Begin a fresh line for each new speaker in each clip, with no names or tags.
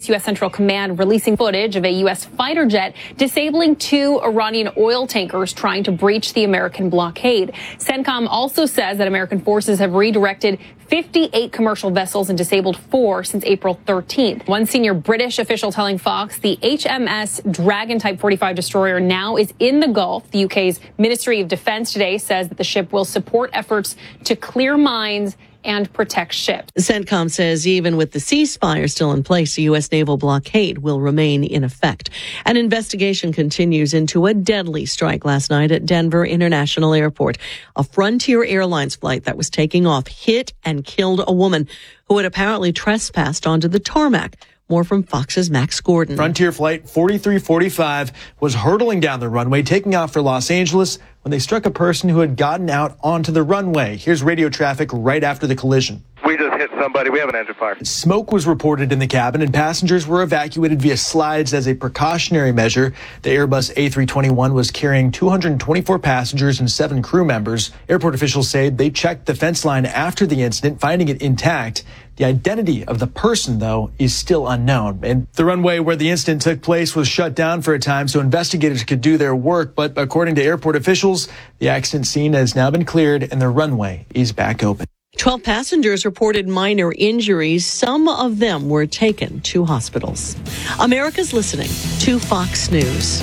States U.S. Central Command releasing footage of a U.S. fighter jet disabling 2 Iranian oil tankers trying to breach the American blockade. CENTCOM also says that American forces have redirected 58 commercial vessels and disabled 4 since April 13th. One senior British official telling Fox the HMS Dragon Type 45 destroyer now is in the Gulf. The UK's Ministry of Defense today says that the ship will support efforts to clear mines and protect ships.
CENTCOM says even with the ceasefire still in place, the U.S. naval blockade will remain in effect. An investigation continues into a deadly strike last night at Denver International Airport. A Frontier Airlines flight that was taking off hit and killed a woman who had apparently trespassed onto the tarmac. More from Fox's Max Gordon.
Frontier Flight 4345 was hurtling down the runway, taking off for Los Angeles when they struck a person who had gotten out onto the runway. Here's radio traffic right after the collision.
We just hit somebody. We have an engine fire.
Smoke was reported in the cabin and passengers were evacuated via slides as a precautionary measure. The Airbus A321 was carrying 224 passengers and 7 crew members. Airport officials say they checked the fence line after the incident, finding it intact. The identity of the person, though, is still unknown. And the runway where the incident took place was shut down for a time so investigators could do their work. But according to airport officials, the accident scene has now been cleared and the runway is back open.
12 passengers reported minor injuries. Some of them were taken to hospitals. America's listening to Fox News.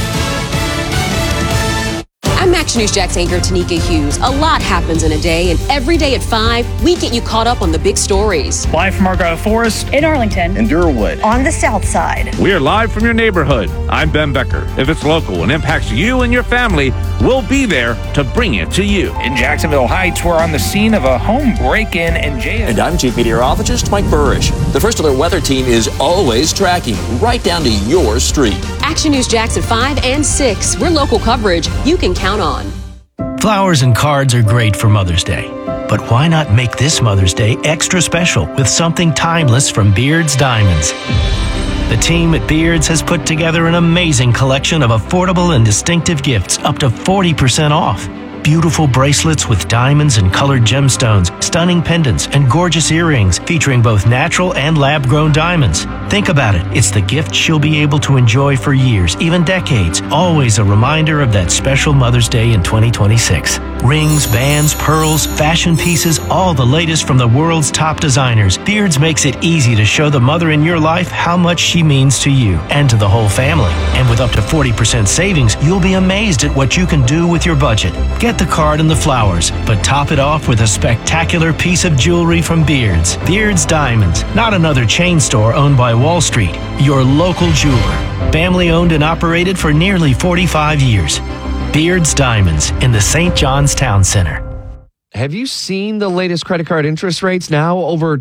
I'm Action News Jax anchor Tanika Hughes. A lot happens in a day, and every day at 5, we get you caught up on the big stories.
Live from Argyle Forest,
in Arlington,
in Durwood,
on the South Side.
We are live from your neighborhood. I'm Ben Becker. If it's local and impacts you and your family, we'll be there to bring it to you.
In Jacksonville Heights, we're on the scene of a home break-in and jail.
And I'm Chief Meteorologist Mike Burrish. The First Alert Weather Team is always tracking right down to your street.
Action News Jax at 5 and 6. We're local coverage you can count on.
Flowers and cards are great for Mother's Day. But why not make this Mother's Day extra special with something timeless from Beard's Diamonds? The team at Beard's has put together an amazing collection of affordable and distinctive gifts up to 40% off. Beautiful bracelets with diamonds and colored gemstones, stunning pendants, and gorgeous earrings featuring both natural and lab-grown diamonds. Think about it. It's the gift she'll be able to enjoy for years, even decades. Always a reminder of that special Mother's Day in 2026. Rings, bands, pearls, fashion pieces, all the latest from the world's top designers. Beard's makes it easy to show the mother in your life how much she means to you and to the whole family. And with up to 40% savings, you'll be amazed at what you can do with your budget. Get the card and the flowers, but top it off with a spectacular piece of jewelry from Beard's. Beard's Diamonds, not another chain store owned by Wall Street. Your local jeweler. Family owned and operated for nearly 45 years. Beard's Diamonds in the St. John's Town Center.
Have you seen the latest credit card interest rates now over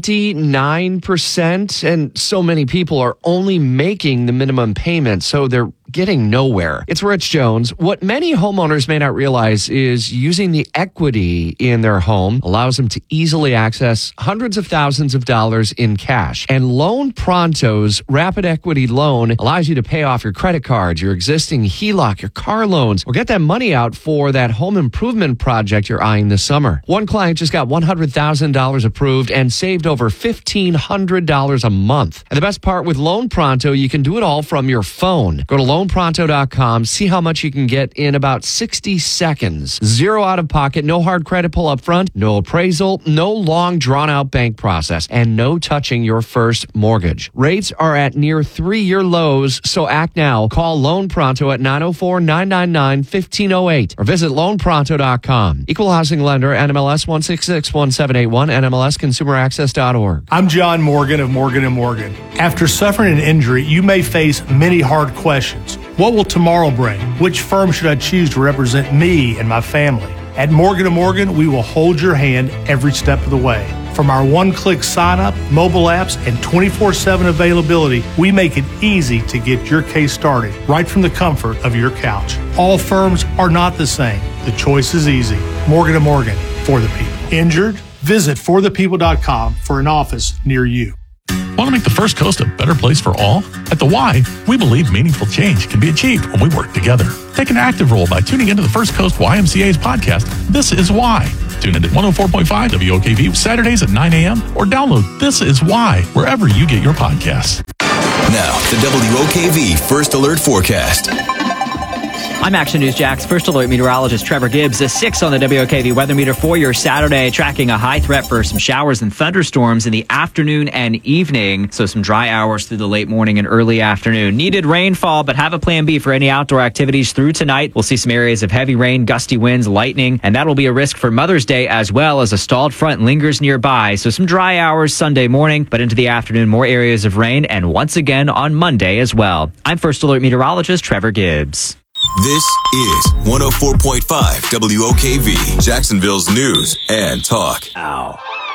29%? And so many people are only making the minimum payment, so they're getting nowhere. It's Rich Jones. What many homeowners may not realize is using the equity in their home allows them to easily access hundreds of thousands of dollars in cash. And Loan Pronto's Rapid Equity Loan allows you to pay off your credit cards, your existing HELOC, your car loans, or get that money out for that home improvement project you're eyeing this summer. One client just got $100,000 approved and saved over $1,500 a month. And the best part with Loan Pronto, you can do it all from your phone. Go to loanpronto.com, see how much you can get in about 60 seconds. Zero out of pocket, no hard credit pull up front, no appraisal, no long drawn out bank process, and no touching your first mortgage. Rates are at near 3-year lows, so act now. Call Loan Pronto at 904-999-1508 or visit loanpronto.com. Equal housing lender, NMLS 1661781, NMLSconsumeraccess.org.
I'm John Morgan of Morgan & Morgan. After suffering an injury, you may face many hard questions. What will tomorrow bring? Which firm should I choose to represent me and my family? At Morgan & Morgan, we will hold your hand every step of the way. From our one-click sign-up, mobile apps, and 24/7 availability, we make it easy to get your case started right from the comfort of your couch. All firms are not the same. The choice is easy. Morgan & Morgan, for the people. Injured? Visit forthepeople.com for an office near you.
Want to make the First Coast a better place for all? At the Y, we believe meaningful change can be achieved when we work together. Take an active role by tuning into the First Coast YMCA's podcast, This Is Why. Tune in to 104.5 WOKV Saturdays at 9 a.m. or download This Is Why wherever you get your podcasts.
Now, the WOKV First Alert Forecast.
I'm Action News Jack's First Alert meteorologist Trevor Gibbs. A 6 on the WOKV weather meter for your Saturday, tracking a high threat for some showers and thunderstorms in the afternoon and evening. So some dry hours through the late morning and early afternoon. Needed rainfall, but have a plan B for any outdoor activities through tonight. We'll see some areas of heavy rain, gusty winds, lightning, and that will be a risk for Mother's Day as well as a stalled front lingers nearby. So some dry hours Sunday morning, but into the afternoon, more areas of rain, and once again on Monday as well. I'm First Alert meteorologist Trevor Gibbs.
This is 104.5 WOKV, Jacksonville's news and talk.
Ow.